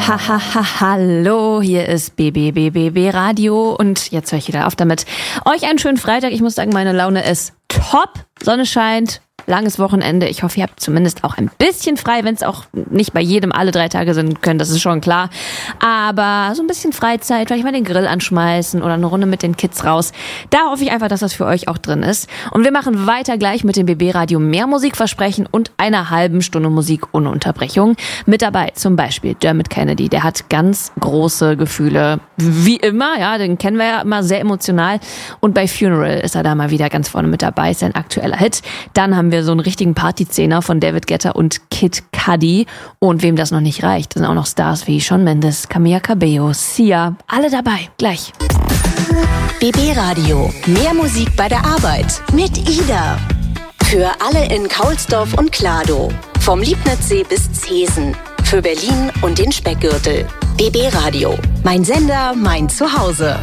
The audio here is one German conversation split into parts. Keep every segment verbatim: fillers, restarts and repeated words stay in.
Ha, ha, ha, hallo, hier ist B B B B B Radio und jetzt höre ich wieder auf damit. Euch einen schönen Freitag. Ich muss sagen, meine Laune ist top. Sonne scheint, langes Wochenende. Ich hoffe, ihr habt zumindest auch ein bisschen frei, wenn es auch nicht bei jedem alle drei Tage sind können, das ist schon klar. Aber so ein bisschen Freizeit, vielleicht mal den Grill anschmeißen oder eine Runde mit den Kids raus. Da hoffe ich einfach, dass das für euch auch drin ist. Und wir machen weiter gleich mit dem B B Radio mehr Musikversprechen und einer halben Stunde Musik ohne Unterbrechung. Mit dabei zum Beispiel Dermot Kennedy, der hat ganz große Gefühle. Wie immer, ja, den kennen wir ja immer, sehr emotional. Und bei Funeral ist er da mal wieder ganz vorne mit dabei, ist sein aktueller Hit. Dann haben wir so einen richtigen Partyzehner von David Guetta und Kid Cudi. Und wem das noch nicht reicht, sind auch noch Stars wie Shawn Mendes, Camila Cabello, Sia. Alle dabei. Gleich. B B Radio. Mehr Musik bei der Arbeit. Mit Ida. Für alle in Kaulsdorf und Kladow. Vom Liebnitzsee bis Zesen. Für Berlin und den Speckgürtel. B B Radio. Mein Sender, mein Zuhause.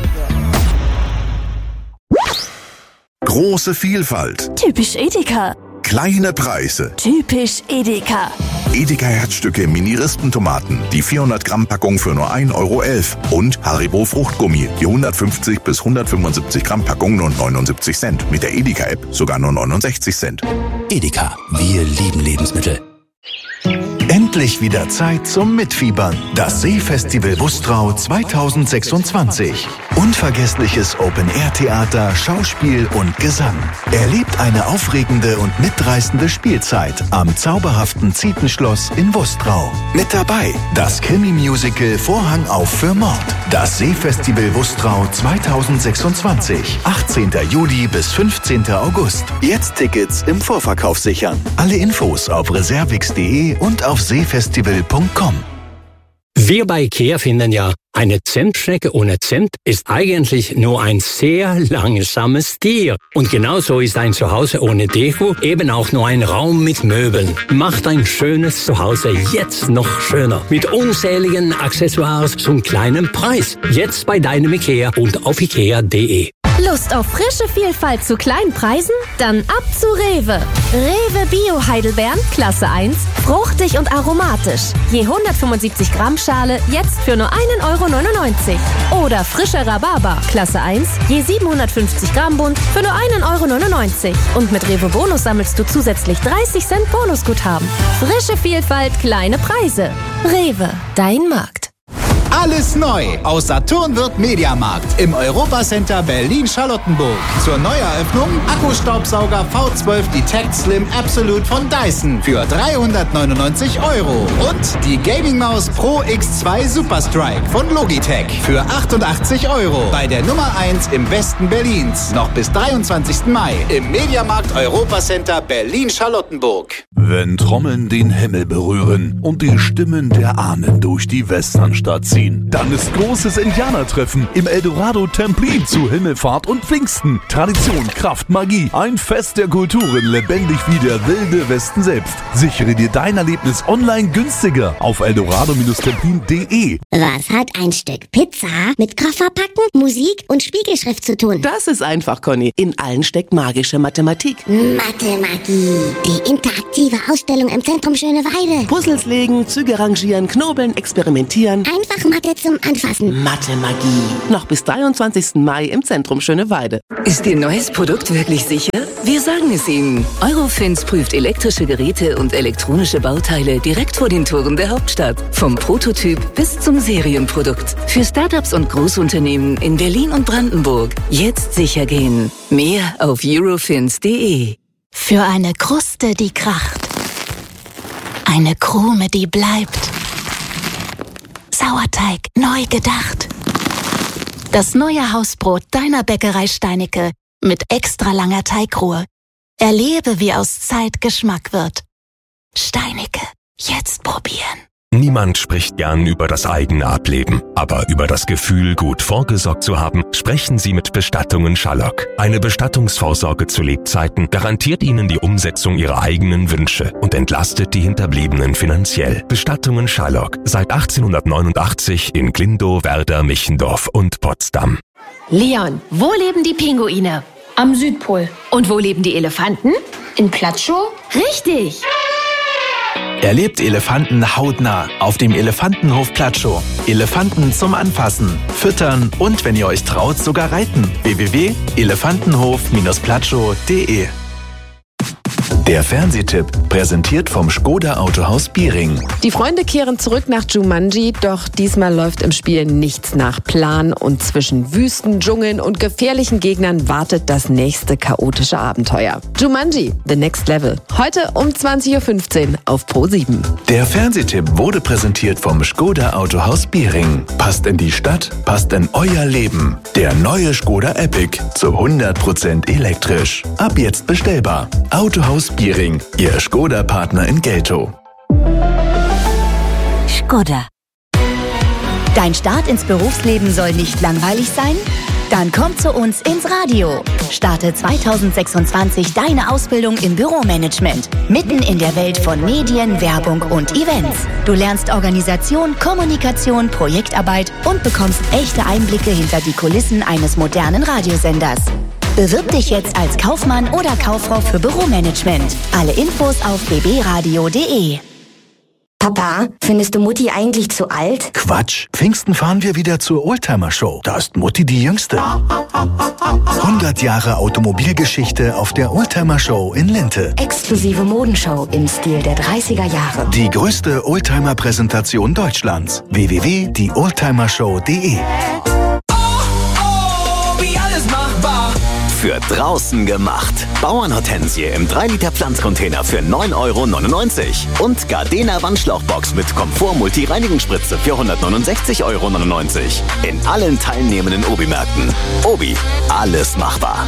Große Vielfalt. Typisch Edeka. Kleine Preise. Typisch Edeka. Edeka Herzstücke Mini-Rispentomaten. Die vierhundert Gramm Packung für nur ein Euro elf. Und Haribo Fruchtgummi. Die hundertfünfzig bis hundertfünfundsiebzig Gramm Packung nur neunundsiebzig Cent. Mit der Edeka-App sogar nur neunundsechzig Cent. Edeka. Wir lieben Lebensmittel. Endlich wieder Zeit zum Mitfiebern. Das Seefestival Wustrau zweitausendsechsundzwanzig. Unvergessliches Open-Air-Theater, Schauspiel und Gesang. Erlebt eine aufregende und mitreißende Spielzeit am zauberhaften Zietenschloss in Wustrau. Mit dabei das Krimi-Musical Vorhang auf für Mord. Das Seefestival Wustrau zweitausendsechsundzwanzig. achtzehnten Juli bis fünfzehnten August. Jetzt Tickets im Vorverkauf sichern. Alle Infos auf reservix punkt de und auf seefestival punkt com. Wir bei IKEA finden ja, eine Zentstrecke ohne Zent ist eigentlich nur ein sehr langsames Tier. Und genauso ist ein Zuhause ohne Deko eben auch nur ein Raum mit Möbeln. Macht ein schönes Zuhause jetzt noch schöner. Mit unzähligen Accessoires zum kleinen Preis. Jetzt bei deinem IKEA und auf ikea punkt de. Lust auf frische Vielfalt zu kleinen Preisen? Dann ab zu Rewe. Rewe Bio Heidelbeeren, Klasse eins, fruchtig und aromatisch. Je hundertfünfundsiebzig Gramm Schale, jetzt für nur ein Euro neunundneunzig. Oder frischer Rhabarber, Klasse eins, je siebenhundertfünfzig Gramm Bund, für nur ein Euro neunundneunzig. Und mit Rewe Bonus sammelst du zusätzlich dreißig Cent Bonusguthaben. Frische Vielfalt, kleine Preise. Rewe, dein Markt. Alles neu aus Saturn wird Mediamarkt im Europacenter Berlin-Charlottenburg. Zur Neueröffnung Akkustaubsauger V zwölf Detect Slim Absolute von Dyson für dreihundertneunundneunzig Euro. Und die Gaming-Maus Pro X zwei Super Strike von Logitech für achtundachtzig Euro. Bei der Nummer eins im Westen Berlins. Noch bis dreiundzwanzigsten Mai im Mediamarkt Europacenter Berlin-Charlottenburg. Wenn Trommeln den Himmel berühren und die Stimmen der Ahnen durch die Westernstadt ziehen, dann ist großes Indianertreffen im Eldorado Templin zu Himmelfahrt und Pfingsten. Tradition, Kraft, Magie, ein Fest der Kulturen, lebendig wie der wilde Westen selbst. Sichere dir dein Erlebnis online günstiger auf eldorado Templin punkt de. Was hat ein Stück Pizza mit Kofferpacken, Musik und Spiegelschrift zu tun? Das ist einfach, Conny. In allen steckt magische Mathematik. Mathemagie. Die interaktive Ausstellung im Zentrum Schöneweide. Puzzles legen, Züge rangieren, knobeln, experimentieren. Einfach Mathe zum Anfassen. Mathemagie. Noch bis dreiundzwanzigsten Mai im Zentrum Schöneweide. Ist Ihr neues Produkt wirklich sicher? Wir sagen es Ihnen. Eurofins prüft elektrische Geräte und elektronische Bauteile direkt vor den Toren der Hauptstadt. Vom Prototyp bis zum Serienprodukt. Für Startups und Großunternehmen in Berlin und Brandenburg. Jetzt sicher gehen. Mehr auf eurofins punkt de. Für eine Kruste, die kracht. Eine Krume, die bleibt. Sauerteig neu gedacht. Das neue Hausbrot deiner Bäckerei Steinecke mit extra langer Teigruhe. Erlebe, wie aus Zeit Geschmack wird. Steinecke, jetzt probieren. Niemand spricht gern über das eigene Ableben, aber über das Gefühl, gut vorgesorgt zu haben, sprechen Sie mit Bestattungen Schallock. Eine Bestattungsvorsorge zu Lebzeiten garantiert Ihnen die Umsetzung Ihrer eigenen Wünsche und entlastet die Hinterbliebenen finanziell. Bestattungen Schallock, seit achtzehnhundertneunundachtzig in Glindow, Werder, Michendorf und Potsdam. Leon, wo leben die Pinguine? Am Südpol. Und wo leben die Elefanten? In Platschow? Richtig! Erlebt Elefanten hautnah auf dem Elefantenhof Platschow. Elefanten zum Anfassen, Füttern und, wenn ihr euch traut, sogar reiten. w w w punkt elefantenhof platschow punkt de. Der Fernsehtipp, präsentiert vom Škoda Autohaus Biering. Die Freunde kehren zurück nach Jumanji, doch diesmal läuft im Spiel nichts nach Plan und zwischen Wüsten, Dschungeln und gefährlichen Gegnern wartet das nächste chaotische Abenteuer. Jumanji, The Next Level. Heute um zwanzig Uhr fünfzehn auf Pro sieben. Der Fernsehtipp wurde präsentiert vom Škoda Autohaus Biering. Passt in die Stadt, passt in euer Leben. Der neue Škoda Epic zu hundert Prozent elektrisch. Ab jetzt bestellbar. Autohaus Biering, Ihr Škoda-Partner in Geltow. Škoda. Dein Start ins Berufsleben soll nicht langweilig sein? Dann komm zu uns ins Radio. Starte zwanzig sechsundzwanzig deine Ausbildung im Büromanagement. Mitten in der Welt von Medien, Werbung und Events. Du lernst Organisation, Kommunikation, Projektarbeit und bekommst echte Einblicke hinter die Kulissen eines modernen Radiosenders. Bewirb dich jetzt als Kaufmann oder Kauffrau für Büromanagement. Alle Infos auf b b radio punkt de. Papa, findest du Mutti eigentlich zu alt? Quatsch. Pfingsten fahren wir wieder zur Oldtimer-Show. Da ist Mutti die Jüngste. hundert Jahre Automobilgeschichte auf der Oldtimer-Show in Linte. Exklusive Modenshow im Stil der dreißiger Jahre. Die größte Oldtimer-Präsentation Deutschlands. w w w punkt die oldtimershow punkt de. Für draußen gemacht. Bauernhortensie im drei Liter Pflanzcontainer für neun Euro neunundneunzig. Und Gardena Wandschlauchbox mit Komfort Multi-Reinigungsspritze für hundertneunundsechzig Euro neunundneunzig. In allen teilnehmenden Obi-Märkten. Obi, alles machbar.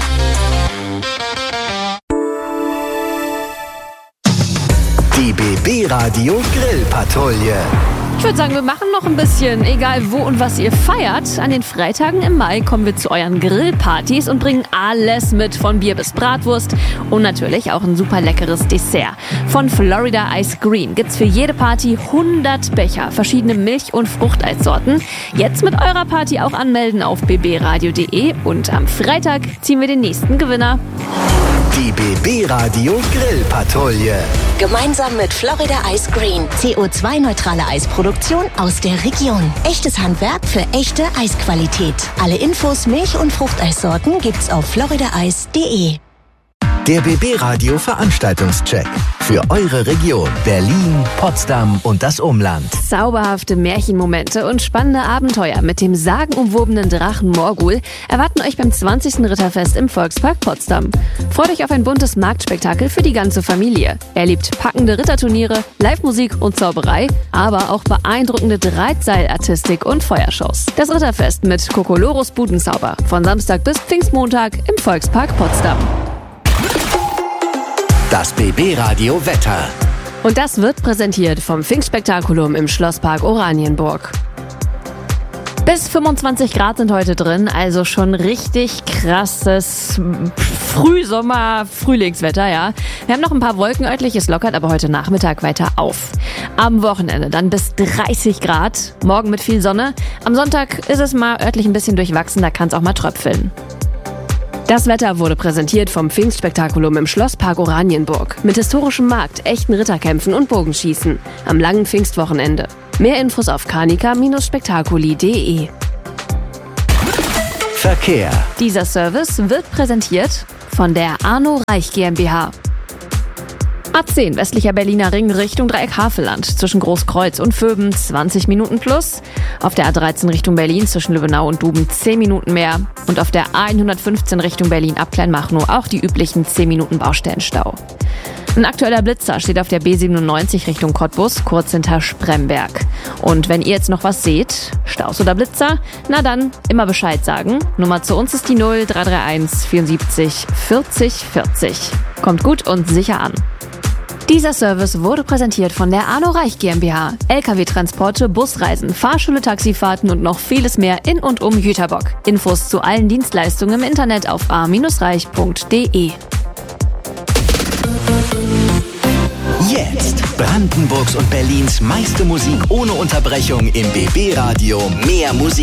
Die B B Radio Grillpatrouille. Ich würde sagen, wir machen noch ein bisschen, egal wo und was ihr feiert. An den Freitagen im Mai kommen wir zu euren Grillpartys und bringen alles mit, von Bier bis Bratwurst und natürlich auch ein super leckeres Dessert. Von Florida Ice Green gibt's für jede Party hundert Becher, verschiedene Milch- und Fruchteissorten. Jetzt mit eurer Party auch anmelden auf b b radio punkt de und am Freitag ziehen wir den nächsten Gewinner. Die B B Radio Grillpatrouille. Gemeinsam mit Florida Ice Green. C O zwei neutrale Eisproduktion aus der Region. Echtes Handwerk für echte Eisqualität. Alle Infos, Milch- und Fruchteissorten gibt's auf florida eis punkt de. Der B B Radio Veranstaltungscheck. Für eure Region Berlin, Potsdam und das Umland. Zauberhafte Märchenmomente und spannende Abenteuer mit dem sagenumwobenen Drachen Morgul erwarten euch beim zwanzigsten Ritterfest im Volkspark Potsdam. Freut euch auf ein buntes Marktspektakel für die ganze Familie. Erlebt packende Ritterturniere, Live-Musik und Zauberei, aber auch beeindruckende Drahtseilartistik und Feuershows. Das Ritterfest mit Kokolores Budenzauber von Samstag bis Pfingstmontag im Volkspark Potsdam. Das B B Radio Wetter. Und das wird präsentiert vom Pfingstspektakulum im Schlosspark Oranienburg. Bis fünfundzwanzig Grad sind heute drin, also schon richtig krasses Frühsommer-Frühlingswetter, ja. Wir haben noch ein paar Wolken örtlich, es lockert aber heute Nachmittag weiter auf. Am Wochenende dann bis dreißig Grad, morgen mit viel Sonne. Am Sonntag ist es mal örtlich ein bisschen durchwachsen, da kann es auch mal tröpfeln. Das Wetter wurde präsentiert vom Pfingstspektakulum im Schlosspark Oranienburg. Mit historischem Markt, echten Ritterkämpfen und Bogenschießen. Am langen Pfingstwochenende. Mehr Infos auf kanika Bindestrich spektakuli punkt de. Verkehr. Dieser Service wird präsentiert von der Arno Reich GmbH. A zehn, westlicher Berliner Ring Richtung Dreieck Havelland. Zwischen Großkreuz und Vöben zwanzig Minuten plus. Auf der A dreizehn Richtung Berlin zwischen Lübbenau und Duben zehn Minuten mehr. Und auf der A hundertfünfzehn Richtung Berlin ab Kleinmachnow auch die üblichen zehn Minuten Baustellenstau. Ein aktueller Blitzer steht auf der B siebenundneunzig Richtung Cottbus, kurz hinter Spremberg. Und wenn ihr jetzt noch was seht, Staus oder Blitzer, na dann immer Bescheid sagen. Nummer zu uns ist die null drei drei eins vierundsiebzig vierzig vierzig. Kommt gut und sicher an. Dieser Service wurde präsentiert von der Arno Reich GmbH. L K W-Transporte, Busreisen, Fahrschule, Taxifahrten und noch vieles mehr in und um Jüterbock. Infos zu allen Dienstleistungen im Internet auf a reich punkt de. Jetzt Brandenburgs und Berlins meiste Musik ohne Unterbrechung im B B Radio. Mehr Musik.